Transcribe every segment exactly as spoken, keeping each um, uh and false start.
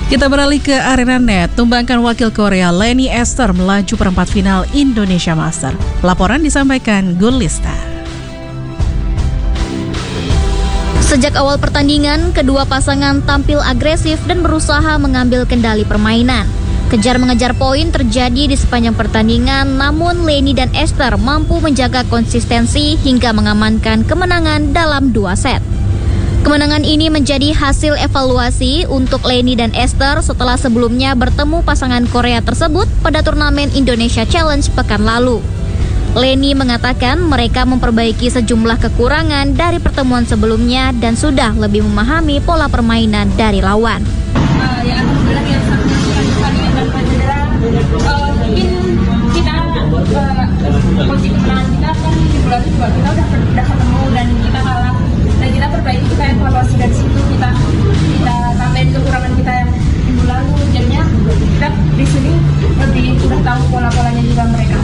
Kita beralih ke arena net. Tumbangkan wakil Korea Leni Esther melaju perempat final Indonesia Master. Laporan disampaikan Gulista. Sejak awal pertandingan, kedua pasangan tampil agresif dan berusaha mengambil kendali permainan. Kejar-mengejar poin terjadi di sepanjang pertandingan, namun Leni dan Esther mampu menjaga konsistensi hingga mengamankan kemenangan dalam dua set. Kemenangan ini menjadi hasil evaluasi untuk Leni dan Esther setelah sebelumnya bertemu pasangan Korea tersebut pada turnamen Indonesia Challenge pekan lalu. Leni mengatakan mereka memperbaiki sejumlah kekurangan dari pertemuan sebelumnya dan sudah lebih memahami pola permainan dari lawan. Uh, ya, alhamdulillah yang satunya pertandingan tanpa cedera. Uh, mungkin kita uh, kunci kemenangan kita kan di bulan juga kita udah udah ketemu dan kita kalah. Dan kita perbaiki, kita evaluasi dari situ, kita kita tambahin kekurangan kita yang minggu lalu. Jadinya kita di sini lebih udah tahu pola-polanya juga mereka.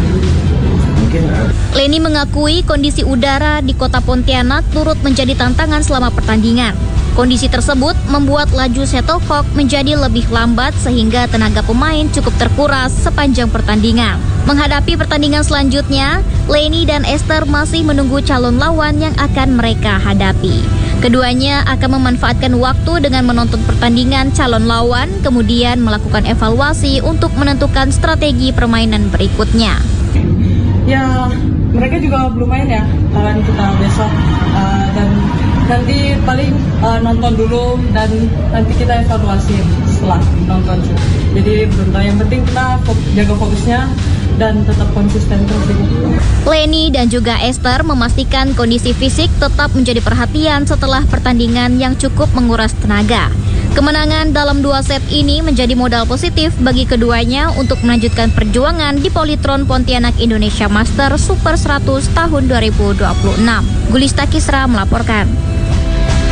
Leni mengakui kondisi udara di kota Pontianak turut menjadi tantangan selama pertandingan. Kondisi tersebut membuat laju shuttlecock menjadi lebih lambat sehingga tenaga pemain cukup terkuras sepanjang pertandingan. Menghadapi pertandingan selanjutnya, Leni dan Esther masih menunggu calon lawan yang akan mereka hadapi. Keduanya akan memanfaatkan waktu dengan menonton pertandingan calon lawan, kemudian melakukan evaluasi untuk menentukan strategi permainan berikutnya. Ya, mereka juga belum main ya lawan kita besok, uh, dan nanti paling uh, nonton dulu dan nanti kita evaluasi setelah nonton. Jadi belum tahu, yang penting kita jaga fokusnya dan tetap konsisten terus. Leni dan juga Esther memastikan kondisi fisik tetap menjadi perhatian setelah pertandingan yang cukup menguras tenaga. Kemenangan dalam dua set ini menjadi modal positif bagi keduanya untuk melanjutkan perjuangan di Polytron Pontianak Indonesia Master Super seratus tahun dua ribu dua puluh enam. Gulista Kisra melaporkan.